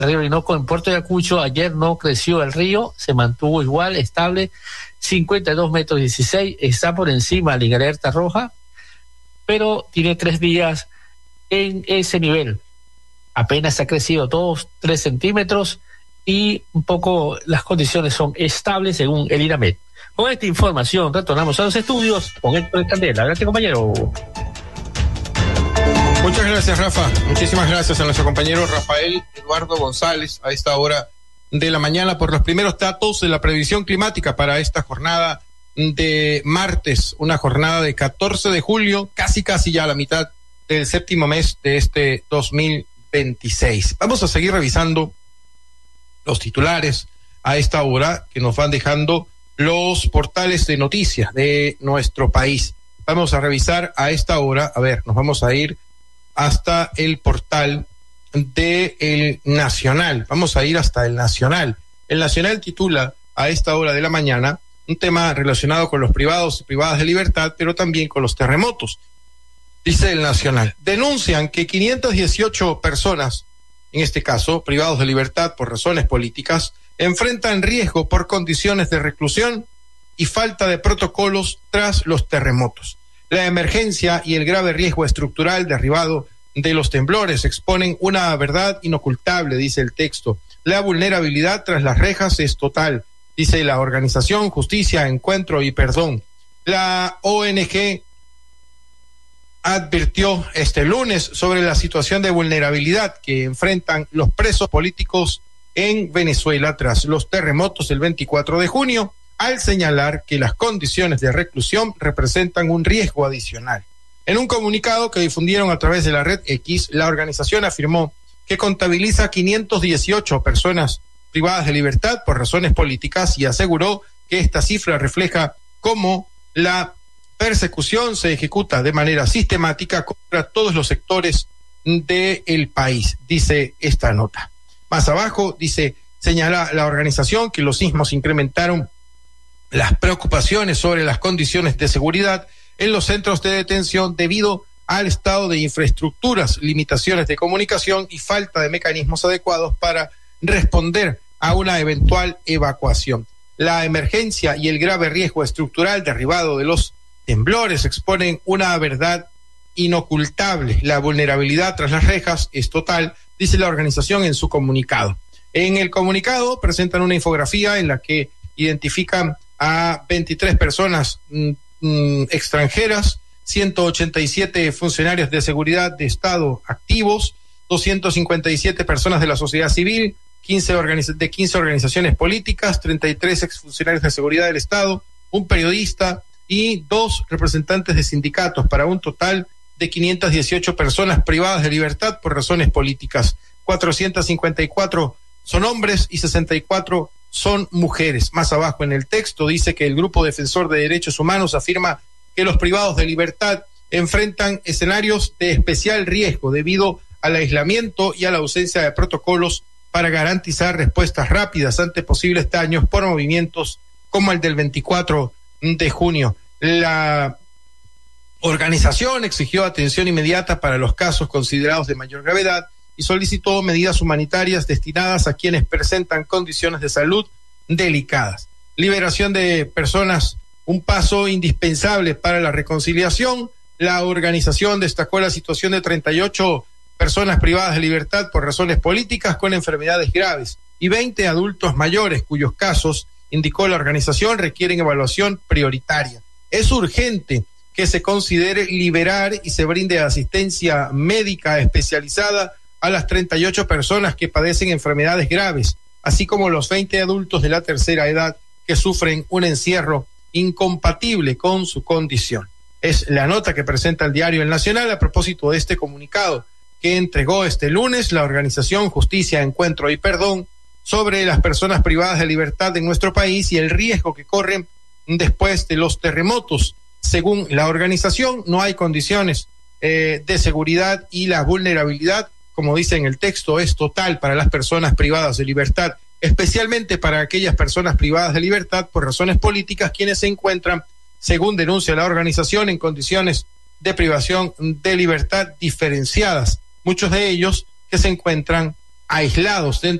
el río Orinoco en Puerto Ayacucho. Ayer no creció el río, se mantuvo igual, estable, 52 metros 16, está por encima de la alerta roja, pero tiene 3 días en ese nivel. Apenas ha crecido 2-3 centímetros y un poco las condiciones son estables según el INAMED. Con esta información retornamos a los estudios con Héctor Candela. Gracias, compañero. Muchas gracias, Rafa. Muchísimas gracias a nuestro compañero Rafael Eduardo González a esta hora de la mañana por los primeros datos de la previsión climática para esta jornada de martes, una jornada de 14 de julio, casi ya a la mitad del séptimo mes de este 2026. Vamos a seguir revisando los titulares a esta hora que nos van dejando los portales de noticias de nuestro país. Vamos a revisar a esta hora, nos vamos a ir hasta el portal de El Nacional. Vamos a ir hasta El Nacional. El Nacional titula a esta hora de la mañana un tema relacionado con los privados y privadas de libertad, pero también con los terremotos. Dice El Nacional, denuncian que 518 personas, en este caso privados de libertad por razones políticas, enfrentan riesgo por condiciones de reclusión y falta de protocolos tras los terremotos. La emergencia y el grave riesgo estructural derivado de los temblores exponen una verdad inocultable, dice el texto. La vulnerabilidad tras las rejas es total, dice la organización Justicia, Encuentro y Perdón. La ONG advirtió este lunes sobre la situación de vulnerabilidad que enfrentan los presos políticos en Venezuela tras los terremotos del 24 de junio, al señalar que las condiciones de reclusión representan un riesgo adicional. En un comunicado que difundieron a través de la red X, la organización afirmó que contabiliza 518 personas privadas de libertad por razones políticas y aseguró que esta cifra refleja cómo la persecución se ejecuta de manera sistemática contra todos los sectores del país, dice esta nota. Más abajo señala la organización que los sismos incrementaron las preocupaciones sobre las condiciones de seguridad en los centros de detención debido al estado de infraestructuras, limitaciones de comunicación y falta de mecanismos adecuados para responder a una eventual evacuación. La emergencia y el grave riesgo estructural derivado de los temblores exponen una verdad inocultable. La vulnerabilidad tras las rejas es total, dice la organización en su comunicado. En el comunicado presentan una infografía en la que identifican a 23 personas extranjeras, 187 funcionarios de seguridad de Estado activos, 257 personas de la sociedad civil, 15 organizaciones políticas, 33 exfuncionarios de seguridad del Estado, un periodista y 2 representantes de sindicatos, para un total de 518 personas privadas de libertad por razones políticas. 454 son hombres y 64 son mujeres. Más abajo en el texto dice que el Grupo Defensor de Derechos Humanos afirma que los privados de libertad enfrentan escenarios de especial riesgo debido al aislamiento y a la ausencia de protocolos para garantizar respuestas rápidas ante posibles daños por movimientos como el del 24 de junio. La organización exigió atención inmediata para los casos considerados de mayor gravedad y solicitó medidas humanitarias destinadas a quienes presentan condiciones de salud delicadas. Liberación de personas, un paso indispensable para la reconciliación. La organización destacó la situación de 38 personas privadas de libertad por razones políticas con enfermedades graves y 20 adultos mayores cuyos casos, indicó la organización, requieren evaluación prioritaria. Es urgente que se considere liberar y se brinde asistencia médica especializada a las 38 personas que padecen enfermedades graves, así como los 20 adultos de la tercera edad que sufren un encierro incompatible con su condición. Es la nota que presenta el diario El Nacional a propósito de este comunicado que entregó este lunes la organización Justicia, Encuentro y Perdón sobre las personas privadas de libertad en nuestro país y el riesgo que corren después de los terremotos. Según la organización, no hay condiciones de seguridad y la vulnerabilidad, como dice en el texto, es total para las personas privadas de libertad, especialmente para aquellas personas privadas de libertad por razones políticas, quienes se encuentran, según denuncia la organización, en condiciones de privación de libertad diferenciadas, muchos de ellos que se encuentran aislados dentro